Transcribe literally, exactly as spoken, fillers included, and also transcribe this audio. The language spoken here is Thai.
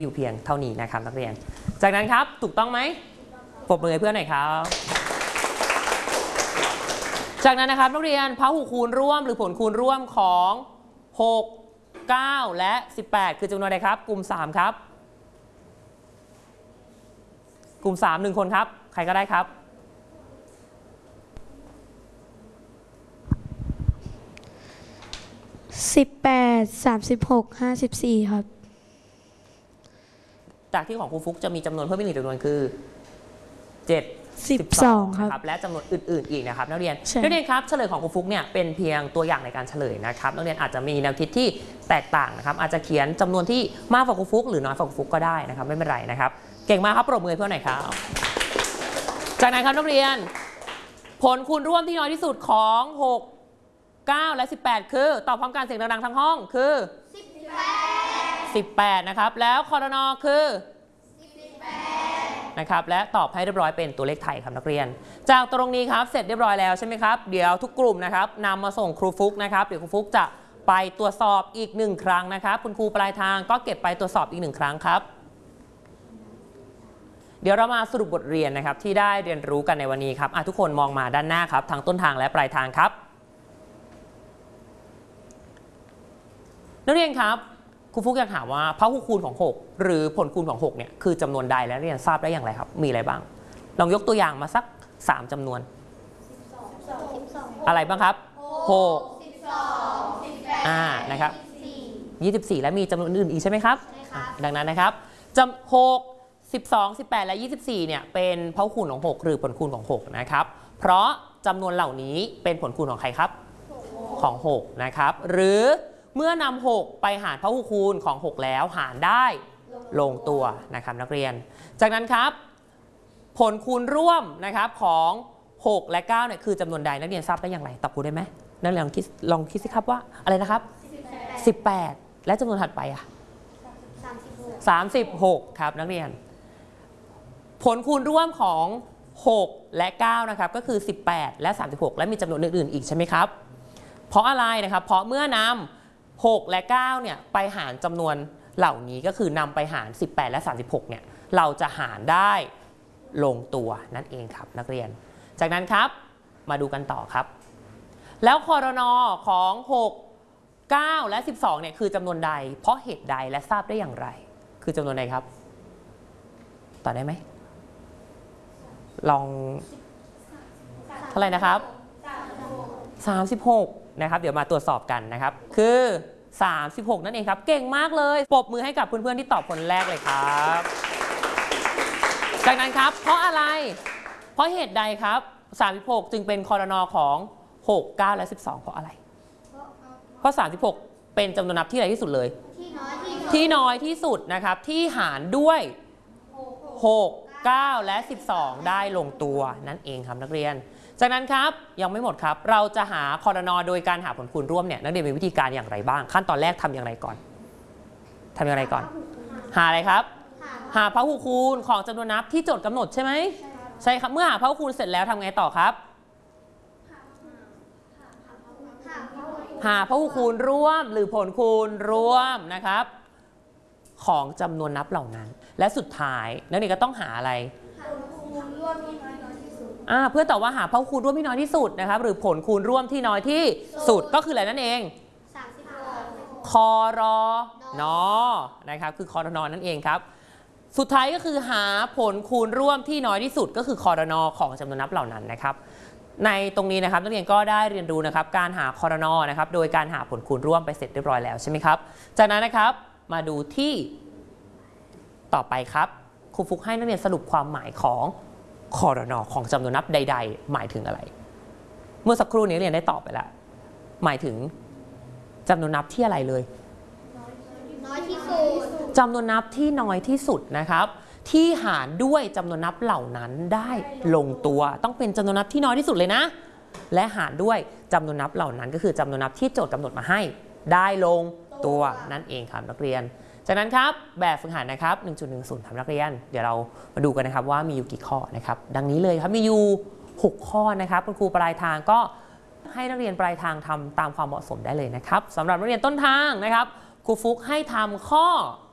อยู่เพียงเท่านี้นะครับนักเรียนจากนั้นครับถูกต้องไหมปรบมือให้เพื่อนหน่อยครับจากนั้นนะครับนักเรียนพหุคูณร่วมหรือผลคูณร่วมของหก เก้าและสิบแปดคือจำนวนใดครับกลุ่มสามครับกลุ่มสามหนึ่งคนครับใครก็ได้ครับสิบแปด สามสิบหก ห้าสิบสี่ครับจากที่ของครูฟุกจะมีจำนวนเพิ่มอีกหนึ่งจำนวนคือเจ็ดสิบสองครับและจำนวนอื่นๆอีกนะครับนักเรียนนักเรียนครับเฉลยของครูฟุกเนี่ยเป็นเพียงตัวอย่างในการเฉลยนะครับนักเรียนอาจจะมีแนวคิดที่แตกต่างนะครับอาจจะเขียนจำนวนที่มากกว่าครูฟุกหรือน้อยกว่าครูฟุกก็ได้นะครับไม่เป็นไรนะครับเก่งมากครับปรบมือเพื่อนหน่อยครับจากนั้นครับนักเรียนผลคูณร่วมที่น้อยที่สุดของหก เก้าและสิบแปดคือตอบพร้อมกันเสียงดังๆทั้งห้องคือสิบแปด สิบแปดนะครับแล้วครน.คือสิบแปดนะครับและตอบให้เรียบร้อยเป็นตัวเลขไทยครับนักเรียนจากตรงนี้ครับเสร็จเรียบร้อยแล้วใช่ไหมครับเดี๋ยวทุกกลุ่มนะครับนำมาส่งครูฟุกนะครับเดี๋ยวครูฟุกจะไปตรวจสอบอีกหนึ่งครั้งนะครับคุณครูปลายทางก็เก็บไปตรวจสอบอีกหนึ่งครั้งครับเดี๋ยวเรามาสรุปบทเรียนนะครับที่ได้เรียนรู้กันในวันนี้ครับทุกคนมองมาด้านหน้าครับทั้งต้นทางและปลายทางครับนักเรียนครับครูฟุกอยากถามว่าพหุคูณของหกหรือผลคูณของหกเนี่ยคือจำนวนใดและเรียนทราบได้อย่างไรครับมีอะไรบ้างลองยกตัวอย่างมาสักสามจำนวนอะไรบ้างครับหกอ่านะครับยี่สิบสี่และมีจำนวนอื่นอีกใช่ไหมครับดังนั้นนะครับจำหก สิบสอง สิบแปดและยี่สิบสี่เนี่ยเป็นพหุคูณของหกหรือผลคูณของหกนะครับเพราะจำนวนเหล่านี้เป็นผลคูณของใครครับของหกนะครับหรือเมื่อนำหกไปหารพหุคูณของหกแล้วหารได้ลงตัวนะครับนักเรียนจากนั้นครับผลคูณร่วมนะครับของหกและเก้าเนี่ยคือจำนวนใดนักเรียนทราบได้อย่างไรตอบครูได้ไหมนักเรียนลองคิดลองคิดสิครับว่าอะไรนะครับสิบแปดและจำนวนถัดไปอ่ะสามสิบหกครับนักเรียนผลคูณร่วมของหกและเก้านะครับก็คือสิบแปดและสามสิบหกและมีจำนวนอื่นๆอีกใช่ไหมครับเพราะอะไรนะครับเพราะเมื่อนำหกและเก้าเนี่ยไปหารจำนวนเหล่านี้ก็คือนำไปหารสิบแปดและสามสิบหกเนี่ยเราจะหารได้ลงตัวนั่นเองครับนักเรียนจากนั้นครับมาดูกันต่อครับแล้วครน.ของหก เก้าและสิบสองเนี่ยคือจำนวนใดเพราะเหตุใดและทราบได้อย่างไรคือจำนวนใดครับตอบได้ไหมลองเท่าไหร่นะครับสามสิบหกนะครับเดี๋ยวมาตรวจสอบกันนะครับคือสามสิบหกนั่นเองครับเก่งมากเลยปรบมือให้กับเพื่อนๆที่ตอบคนแรกเลยครับจากนั้นครับเพราะอะไรเพราะเหตุใดครับสามสิบหกจึงเป็นครน.ของหก เก้าและสิบสองเพราะอะไรเพราะสามสิบหกเป็นจำนวนนับที่ใหญ่ที่สุดเลยที่น้อยที่สุดนะครับที่หารด้วยหก เก้าและสิบสองได้ลงตัวนั่นเองครับนักเรียนจากนั้นครับยังไม่หมดครับเราจะหาครน.โดยการหาผลคูณร่วมเนี่ยนักเรียนมีวิธีการอย่างไรบ้างขั้นตอนแรกทำอย่างไรก่อนทำอย่างไรก่อนหาอะไรครับหาพหุคูณของจำนวนนับที่โจทย์กำหนดใช่ไหมใช่ครับเมื่อหาพหุคูณเสร็จแล้วทำไงต่อครับหาพหุคูณร่วมหรือผลคูณร่วมนะครับของจำนวนนับเหล่านั้นและสุดท้ายนักเรียนก็ต้องหาอะไรเพื่อตอบว่าหาพหุคูณร่วมที่น้อยที่สุดนะครับหรือผลคูณร่วมที่น้อยที่สุดก็คืออะไรนั่นเองครน.นะครับคือครน.นั่นเองครับสุดท้ายก็คือหาผลคูณร่วมที่น้อยที่สุดก็คือครน.ของจำนวนนับเหล่านั้นนะครับในตรงนี้นะครับนักเรียนก็ได้เรียนรู้นะครับการหาครน.นะครับโดยการหาผลคูณร่วมไปเสร็จเรียบร้อยแล้วใช่ไหมครับจากนั้นนะครับมาดูที่ต่อไปครับครูฟุกให้นักเรียนสรุปความหมายของครน.ของจำนวนนับใดๆหมายถึงอะไรเมื่อสักครู่นี้เรียนได้ตอบไปแล้วหมายถึงจำนวนนับที่อะไรเลยน้อยที่สุดจำนวนนับที่น้อยที่สุดนะครับที่หารด้วยจำนวนนับเหล่านั้นได้ลงตัวต้องเป็นจำนวนนับที่น้อยที่สุดเลยนะและหารด้วยจำนวนนับเหล่านั้นก็คือจำนวนนับที่โจทย์กำหนดมาให้ได้ลงตัวนั่นเองครับนักเรียนจากนั้นครับแบบฝึกหัดนะครับ หนึ่งจุดหนึ่งศูนย์ ครับนักเรียนเดี๋ยวเรามาดูกันนะครับว่ามีอยู่กี่ข้อนะครับดังนี้เลยครับมีอยู่หกข้อนะครับคุณครูปลายทางก็ให้นักเรียนปลายทางทำตามความเหมาะสมได้เลยนะครับสำหรับนักเรียนต้นทางนะครับครูฟุกให้ทำข้อ